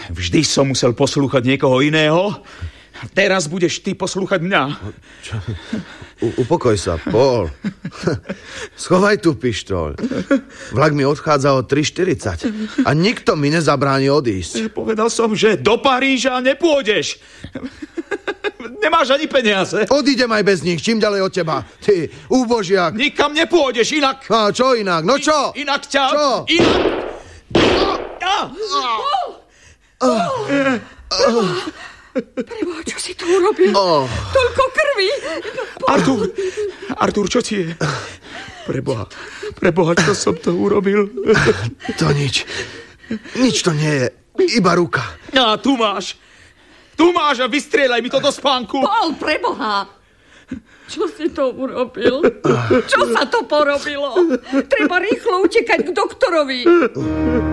Vždy som musel poslúchať niekoho iného. Teraz budeš ty poslúchať mňa. Čo? Upokoj sa, Paul. Schovaj tú pištoľ. Vlak mi odchádza o 3:40 a nikto mi nezabráni odísť. Povedal som, že do Paríža nepôjdeš. Nemáš ani peniaze. Odídem aj bez nich, čím ďalej od teba. Ty, úbožiak. Nikam nepôjdeš, inak... A čo inak? No čo? Inak ťa... Čo? Preboha, čo si tu urobil? Toľko krvi. Artur, čo ti je? Preboha, čo som to urobil? To nič. Nič to nie je. Iba ruka. A tu máš a vystrieľaj mi to do spánku. Paul, preboha. Čo si to urobil? Čo sa to porobilo? Treba rýchlo utekať k doktorovi.